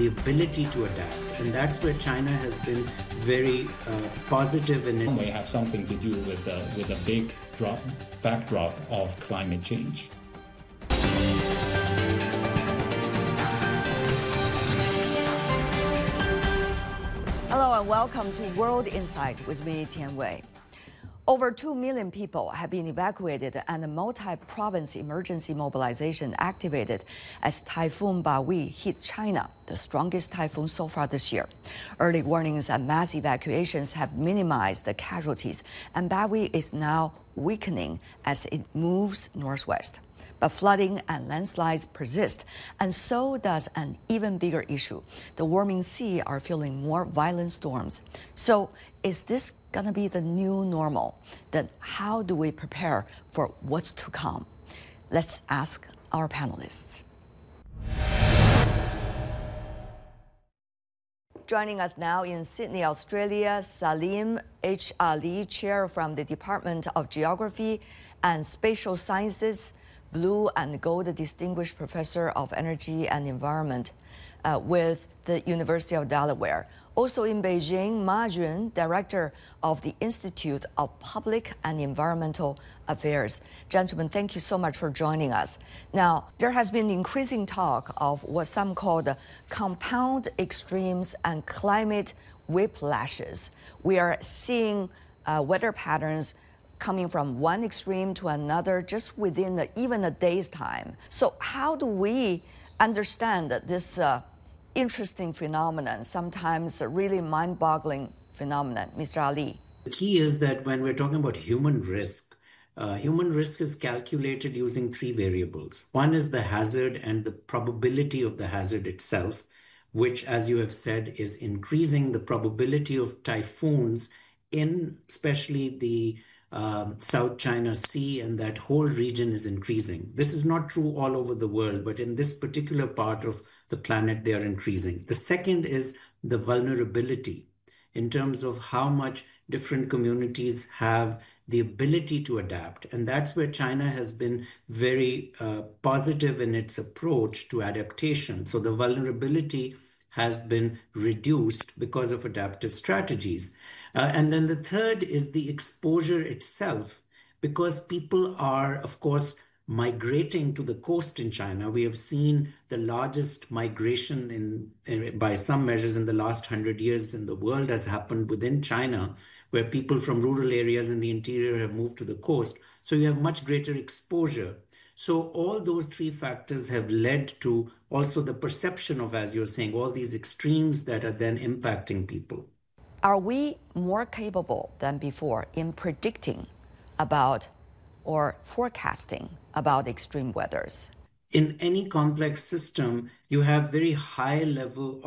the ability to adapt. And that's where China has been very positive in it. May have something to do with a big backdrop of climate change. Hello and welcome to World Insight with me, Tian Wei. Over 2 million people have been evacuated and a multi-province emergency mobilization activated as Typhoon Baoyi hit China, the strongest typhoon so far this year. Early warnings and mass evacuations have minimized the casualties, and Baoyi is now weakening as it moves northwest. But flooding and landslides persist, and so does an even bigger issue. The warming sea are fueling more violent storms. So is this going to be the new normal? Then how do we prepare for what's to come? Let's ask our panelists. Joining us now in Sydney, Australia, Salim H. Ali, Chair from the Department of Geography and Spatial Sciences, Blue and Gold Distinguished Professor of Energy and Environment with the University of Delaware. Also in Beijing, Ma Jun, Director of the Institute of Public and Environmental Affairs. Gentlemen, thank you so much for joining us. Now, there has been increasing talk of what some call the compound extremes and climate whiplashes. We are seeing weather patterns coming from one extreme to another just within even a day's time. So how do we understand this interesting phenomenon, sometimes a really mind-boggling phenomenon? Mr. Ali. The key is that when we're talking about human risk is calculated using 3 variables. One is the hazard and the probability of the hazard itself, which, as you have said, is increasing. The probability of typhoons in especially the South China Sea and that whole region is increasing. This is not true all over the world, but in this particular part of the planet, they are increasing. The second is the vulnerability in terms of how much different communities have the ability to adapt. And that's where China has been very positive in its approach to adaptation. So the vulnerability has been reduced because of adaptive strategies. And then the third is the exposure itself, because people are, of course, migrating to the coast in China. We have seen the largest migration by some measures in the last 100 years in the world has happened within China, where people from rural areas in the interior have moved to the coast. So you have much greater exposure. So all those 3 factors have led to also the perception of, as you're saying, all these extremes that are then impacting people. Are we more capable than before in predicting about or forecasting about extreme weathers? In any complex system, you have very high level